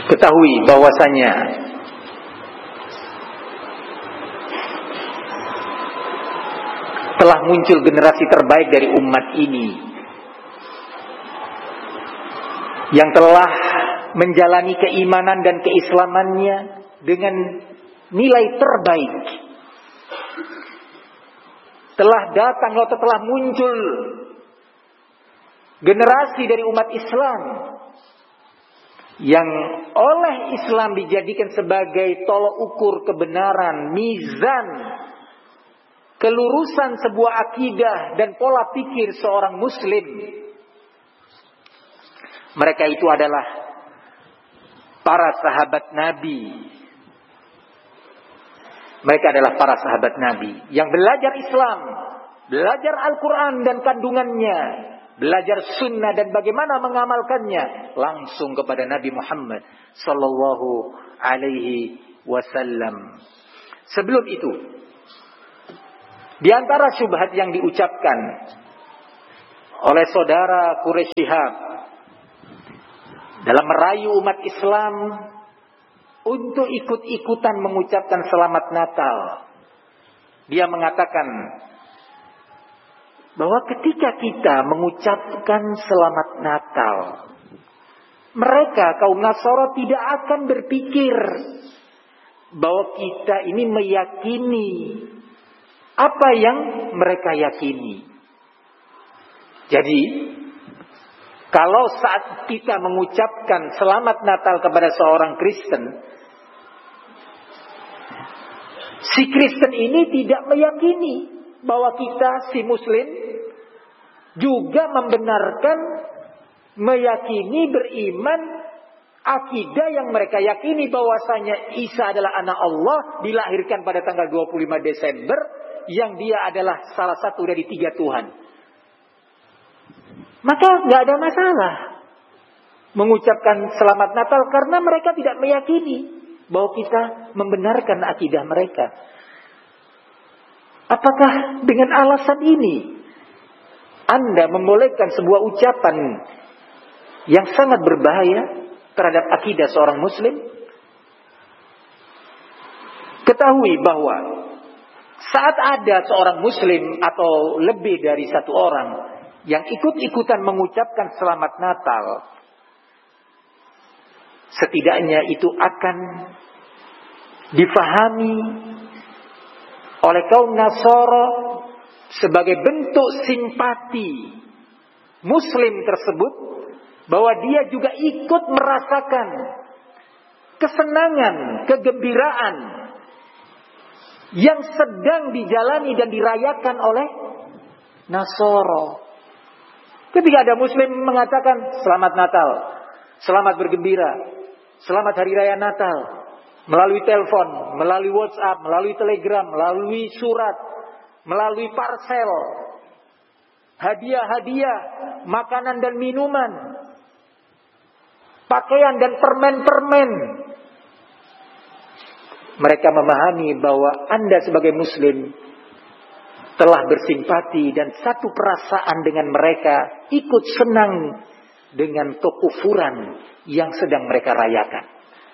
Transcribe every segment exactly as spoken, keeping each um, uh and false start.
Ketahui bahwasanya telah muncul generasi terbaik dari umat ini yang telah menjalani keimanan dan keislamannya dengan nilai terbaik. Telah datang atau telah muncul generasi dari umat Islam yang oleh Islam dijadikan sebagai tolok ukur kebenaran, mizan, kelurusan sebuah akidah dan pola pikir seorang muslim. Mereka itu adalah para sahabat Nabi. Mereka adalah para sahabat Nabi yang belajar Islam, belajar Al-Quran dan kandungannya, belajar sunnah dan bagaimana mengamalkannya langsung kepada Nabi Muhammad sallallahu alaihi wasallam. Sebelum itu, di antara syubhat yang diucapkan oleh saudara Quraisy Shihab dalam merayu umat Islam untuk ikut-ikutan mengucapkan selamat Natal, dia mengatakan bahwa ketika kita mengucapkan selamat Natal, mereka kaum Nasara tidak akan berpikir bahwa kita ini meyakini apa yang mereka yakini. Jadi, kalau saat kita mengucapkan selamat Natal kepada seorang Kristen, si Kristen ini tidak meyakini bahwa kita, si Muslim, juga membenarkan, meyakini, beriman akidah yang mereka yakini bahwasanya Isa adalah anak Allah, dilahirkan pada tanggal dua puluh lima Desember, yang dia adalah salah satu dari tiga Tuhan. Maka nggak ada masalah mengucapkan selamat Natal karena mereka tidak meyakini bahwa kita membenarkan akidah mereka. Apakah dengan alasan ini Anda membolehkan sebuah ucapan yang sangat berbahaya terhadap akidah seorang Muslim? Ketahui bahwa saat ada seorang Muslim atau lebih dari satu orang yang ikut-ikutan mengucapkan selamat Natal, setidaknya itu akan difahami oleh kaum Nasara sebagai bentuk simpati Muslim tersebut, bahwa dia juga ikut merasakan kesenangan, kegembiraan yang sedang dijalani dan dirayakan oleh Nasara. Ketika ada Muslim mengatakan selamat Natal, selamat bergembira, selamat Hari Raya Natal, melalui telepon, melalui WhatsApp, melalui Telegram, melalui surat, melalui parcel, hadiah-hadiah, makanan dan minuman, pakaian dan permen-permen. Mereka memahami bahwa Anda sebagai Muslim telah bersimpati dan satu perasaan dengan mereka, ikut senang dengan kekufuran yang sedang mereka rayakan.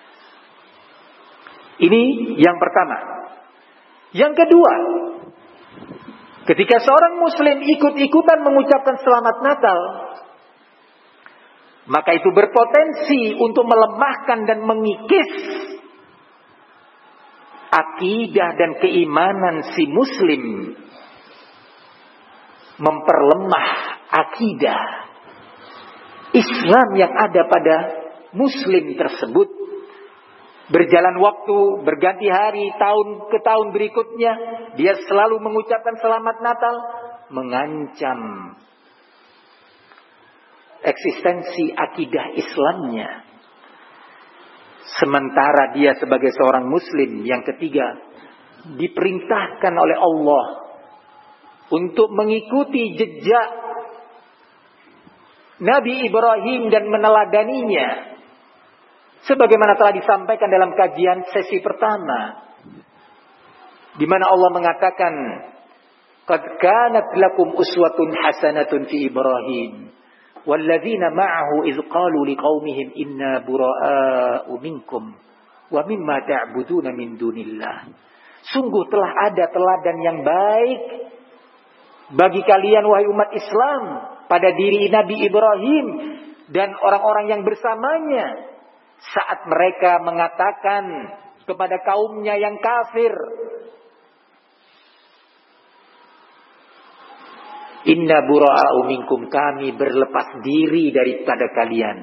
Ini yang pertama. Yang kedua, ketika seorang Muslim ikut-ikutan mengucapkan selamat Natal, maka itu berpotensi untuk melemahkan dan mengikis akidah dan keimanan si Muslim, memperlemah akidah Islam yang ada pada Muslim tersebut. Berjalan waktu, berganti hari, tahun ke tahun berikutnya, dia selalu mengucapkan selamat Natal, mengancam eksistensi akidah Islamnya. Sementara dia sebagai seorang Muslim yang ketiga, diperintahkan oleh Allah untuk mengikuti jejak Nabi Ibrahim dan meneladaninya, sebagaimana telah disampaikan dalam kajian sesi pertama, di mana Allah mengatakan, "Qad kanat lakum uswatun hasanatun fi Ibrahim walladzina ma'ahu idz qalu liqaumihim inna bura'a'u minkum wa mimma ta'buduna min dunillah. Sungguh telah ada teladan yang baik bagi kalian wahai umat Islam pada diri Nabi Ibrahim dan orang-orang yang bersamanya saat mereka mengatakan kepada kaumnya yang kafir, inna bura'a'u minkum, kami berlepas diri daripada kalian.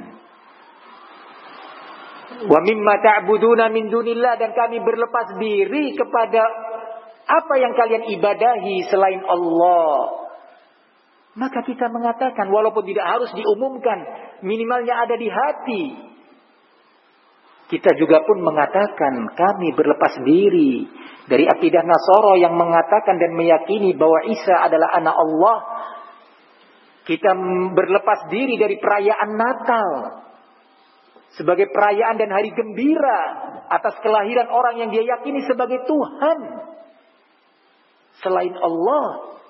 Wa mimma ta'buduna min dunillah, dan kami berlepas diri kepada apa yang kalian ibadahi selain Allah. Maka kita mengatakan, walaupun tidak harus diumumkan, minimalnya ada di hati. Kita juga pun mengatakan kami berlepas diri dari akidah Nasara yang mengatakan dan meyakini bahwa Isa adalah anak Allah. Kita berlepas diri dari perayaan Natal sebagai perayaan dan hari gembira atas kelahiran orang yang dia yakini sebagai Tuhan selain Allah.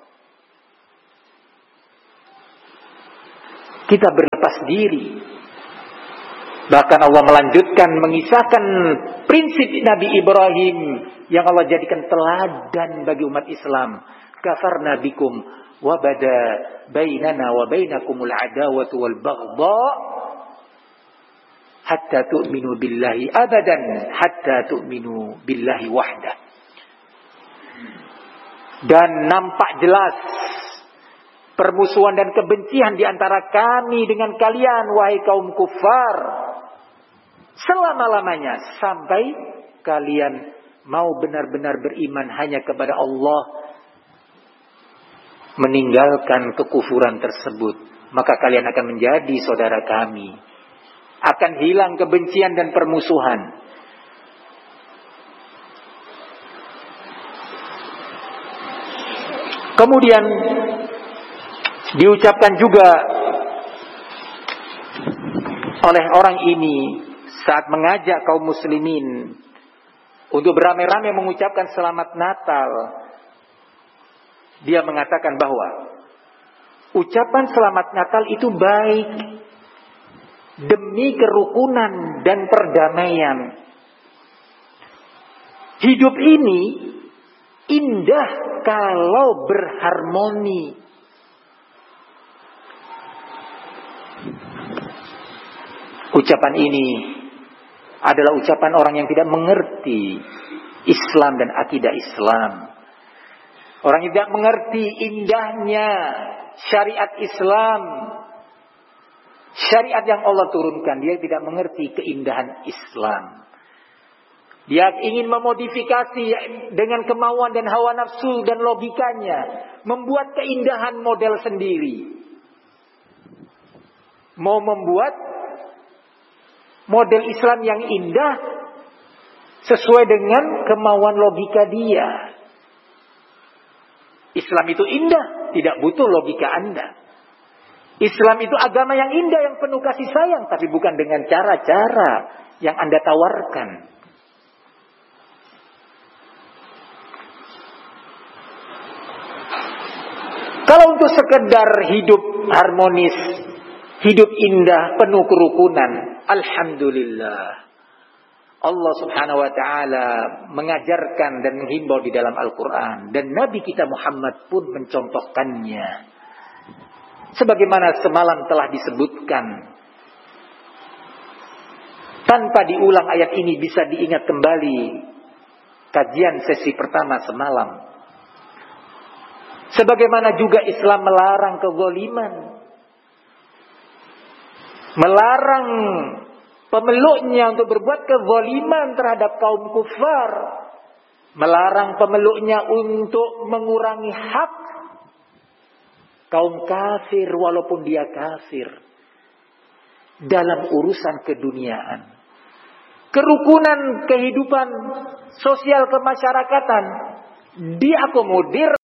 Kita berlepas diri. Bahkan Allah melanjutkan mengisahkan prinsip Nabi Ibrahim yang Allah jadikan teladan bagi umat Islam. Kafarna bikum wa bada bainana wa bainakumul adawatu wal baghdha hatta tu'minu billahi abadan hatta tu'minu billahi wahdah. Dan nampak jelas permusuhan dan kebencian di antara kami dengan kalian wahai kaum kufar selama-lamanya sampai kalian mau benar-benar beriman hanya kepada Allah, meninggalkan kekufuran tersebut, maka kalian akan menjadi saudara kami. Akan hilang kebencian dan permusuhan. Kemudian diucapkan juga oleh orang ini saat mengajak kaum muslimin untuk beramai-ramai mengucapkan selamat Natal. Dia mengatakan bahwa ucapan selamat Natal itu baik demi kerukunan dan perdamaian. Hidup ini indah kalau berharmoni. Ucapan ini adalah ucapan orang yang tidak mengerti Islam dan akidah Islam. Orang yang tidak mengerti indahnya syariat Islam, syariat yang Allah turunkan. Dia tidak mengerti keindahan Islam. Dia ingin memodifikasi dengan kemauan dan hawa nafsu dan logikanya, membuat keindahan model sendiri. Mau membuat model Islam yang indah sesuai dengan kemauan logika dia. Islam itu indah, tidak butuh logika Anda. Islam itu agama yang indah, yang penuh kasih sayang, tapi bukan dengan cara-cara yang Anda tawarkan. Kalau untuk sekedar hidup harmonis, hidup indah, penuh kerukunan, alhamdulillah. Allah subhanahu wa ta'ala mengajarkan dan menghimbau di dalam Al-Quran. Dan Nabi kita Muhammad pun mencontohkannya. Sebagaimana semalam telah disebutkan. Tanpa diulang ayat ini bisa diingat kembali kajian sesi pertama semalam. Sebagaimana juga Islam melarang kezaliman. Melarang pemeluknya untuk berbuat kezaliman terhadap kaum kufar. Melarang pemeluknya untuk mengurangi hak kaum kafir walaupun dia kafir. Dalam urusan keduniaan. Kerukunan kehidupan sosial kemasyarakatan diakomodir